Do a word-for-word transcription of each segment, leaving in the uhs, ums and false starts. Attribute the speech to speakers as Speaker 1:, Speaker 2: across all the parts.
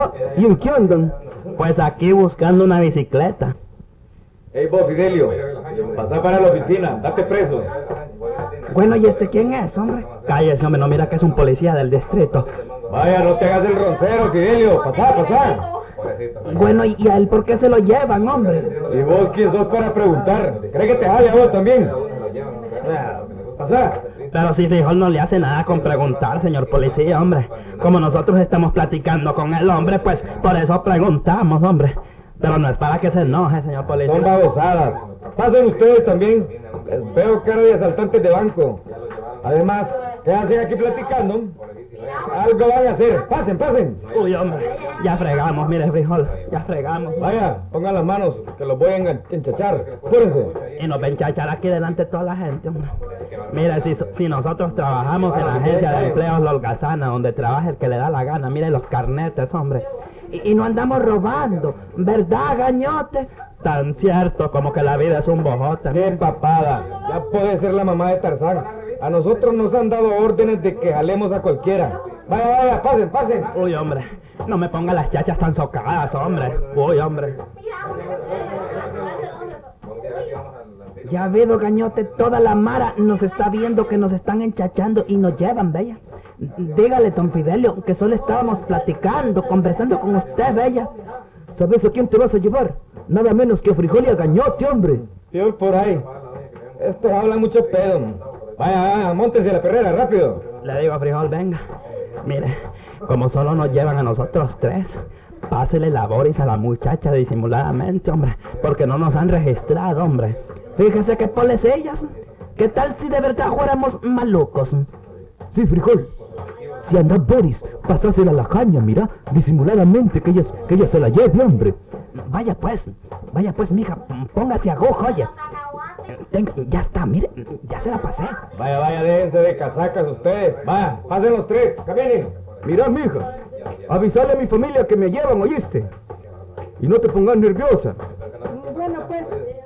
Speaker 1: ¿Y en qué andan?
Speaker 2: Pues aquí buscando una bicicleta.
Speaker 3: Ey, vos, Fidelio, pasá para la oficina, date preso.
Speaker 1: Bueno, ¿y este quién es, hombre?
Speaker 2: Cállese, hombre, no mira que es un policía del distrito.
Speaker 3: Vaya, no te hagas el roncero, Fidelio, pasá, pasá.
Speaker 1: Bueno, ¿y a él por qué se lo llevan, hombre?
Speaker 3: ¿Y vos quién sos para preguntar? ¿Cree que te jale a vos también? Ah, pasá.
Speaker 2: Pero si frijol no le hace nada con preguntar, señor policía, hombre. Como nosotros estamos platicando con el hombre, pues por eso preguntamos, hombre. Pero no es para que se enoje, señor policía.
Speaker 3: Son babosadas. Pasen ustedes también. Les veo cara de asaltantes de banco. Además, ¿qué hacen aquí platicando? Algo van a hacer. Pasen, pasen.
Speaker 2: Uy, hombre, ya fregamos, mire, frijol, ya fregamos.
Speaker 3: Vaya, pongan las manos, que los voy a engan- enchachar. Apúrense.
Speaker 2: Y nos ven chachar aquí delante de toda la gente, hombre. Mire, si, si nosotros trabajamos en la agencia de empleos Lolgazana, donde trabaja el que le da la gana, mire los carnetes, hombre.
Speaker 1: Y, y no andamos robando, ¿verdad, gañote?
Speaker 2: Tan cierto como que la vida es un bojote.
Speaker 3: ¡Qué papada! Ya puede ser la mamá de Tarzán. A nosotros nos han dado órdenes de que jalemos a cualquiera. Vaya, vaya, pasen, pasen.
Speaker 2: Uy, hombre, no me ponga las chachas tan socadas, hombre. Uy, hombre.
Speaker 1: Ya veo, gañote, toda la mara nos está viendo que nos están enchachando y nos llevan, bella. Dígale, don Fidelio, que solo estábamos platicando, conversando con usted, bella. ¿Sabes a quién te vas a llevar? Nada menos que a Frijol y a Gañote, hombre.
Speaker 3: Tío, por ahí. Estos hablan mucho pedo. Vaya, vaya, móntense a la perrera, rápido.
Speaker 2: Le digo a Frijol, venga. Mire, como solo nos llevan a nosotros tres, pásele la Boris a la muchacha disimuladamente, hombre, porque no nos han registrado, hombre.
Speaker 1: Fíjese que policías. ¿Qué tal si de verdad fuéramos malucos?
Speaker 4: Sí, Frijol. Si anda Boris, pasásela a la caña, mira, disimuladamente, que ella, que ella se la lleve, hombre.
Speaker 1: Vaya pues, vaya pues, mija, póngase a gojo, oye. Tenga, ya está, mire, ya se la pasé.
Speaker 3: Vaya, vaya, déjense de casacas ustedes. Vaya, pasen los tres, caminen.
Speaker 4: Mira, mija, avisale a mi familia que me llevan, ¿oíste? Y no te pongas nerviosa.
Speaker 1: Bueno, pues.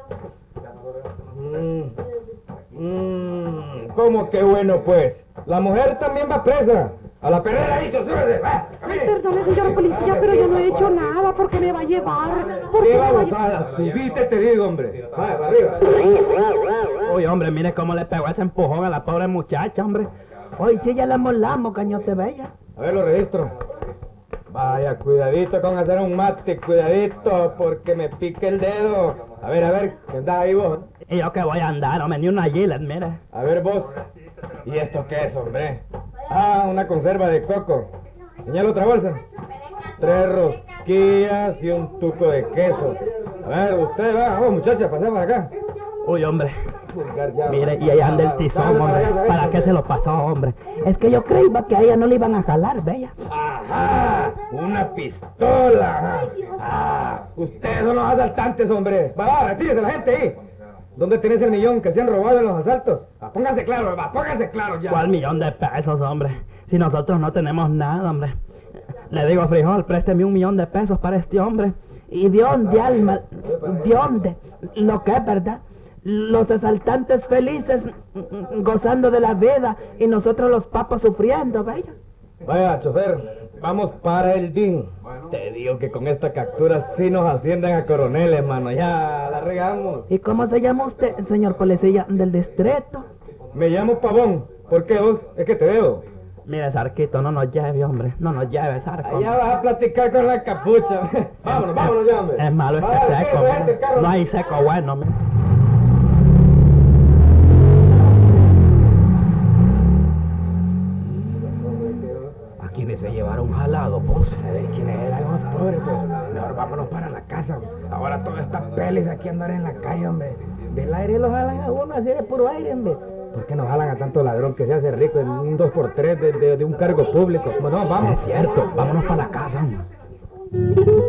Speaker 3: Mm, mm, ¿Cómo que bueno, pues? La mujer también va presa. A la perrera, dicho, súbese, va, caminen.
Speaker 5: Perdone, señor policía, pero yo no he hecho nada. ¿Por qué me va a llevar? ¿Por
Speaker 3: ¡Qué
Speaker 5: qué me va a llevar?
Speaker 3: babosada! Subite, te digo, hombre. Vaya, para arriba.
Speaker 2: Uy, hombre, mire cómo le pegó ese empujón a la pobre muchacha, hombre.
Speaker 1: Hoy sí ya la molamos, Gañote, bella.
Speaker 3: A ver, lo registro. Vaya, cuidadito con hacer un mate, cuidadito, porque me pique el dedo. A ver, a ver, ¿qué andás ahí vos?
Speaker 2: Y yo que voy a andar, hombre, ni una gilet, mire.
Speaker 3: A ver vos. ¿Y esto qué es, hombre? Ah, una conserva de coco. Señala otra bolsa. Tres rosquillas y un tuco de queso. A ver, usted va, oh, muchacha, pasá para acá.
Speaker 2: Uy, hombre,
Speaker 3: Pulgar ya.
Speaker 2: mire, y ahí anda el tizón, hombre. ¿Para qué se lo pasó, hombre?
Speaker 1: Es que yo creía que a ella no le iban a jalar, bella.
Speaker 3: ¡Ajá! ¡Una pistola! ¡Ah! Ustedes son los asaltantes, hombre. Va, va, retírese la gente ahí. ¿Dónde tenés el millón que se han robado en los asaltos? Ah, pónganse claro, va, pónganse claro ya.
Speaker 2: ¿Cuál millón de pesos, hombre? Si nosotros no tenemos nada, hombre. Le digo, Frijol, présteme un millón de pesos para este hombre.
Speaker 1: ¿Y de dónde, alma? ¿De dónde? Lo que es verdad. Los asaltantes felices mm, gozando de la vida y nosotros los papas sufriendo, bella.
Speaker 3: Vaya, chofer, vamos para el D I N. Te digo que con esta captura sí nos ascienden a coroneles, mano. Ya la regamos.
Speaker 1: ¿Y cómo se llama usted, señor policía del distrito?
Speaker 3: Me llamo Pavón. ¿Por qué vos? Es que te veo.
Speaker 2: Mire, Sarquito, no nos lleve, hombre. No nos lleve, Sarco.
Speaker 3: Allá vas a platicar con la capucha. Vámonos, vámonos ya, hombre.
Speaker 2: Es malo
Speaker 3: Vaya,
Speaker 2: este seco,
Speaker 3: retírese, gente,
Speaker 2: hombre.
Speaker 3: el carro.
Speaker 2: No hay seco bueno, hombre.
Speaker 4: ¿A quiénes se llevaron jalado, pues? Se ve quiénes eran los pobres, pues. Mejor vámonos para la casa. Ahora todo está pelis aquí andar en la calle, hombre. Del aire los jalan a uno, así de puro aire, hombre. ¿Por qué nos jalan a tanto ladrón que se hace rico en un dos por tres de, de, de un cargo público? Bueno, vamos.
Speaker 2: Es cierto, vámonos para la casa, hombre.